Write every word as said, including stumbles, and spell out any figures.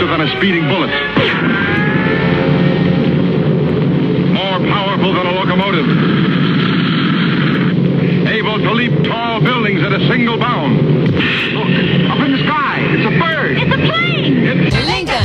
swifter than a speeding bullet. More powerful than a locomotive. Able to leap tall buildings at a single bound.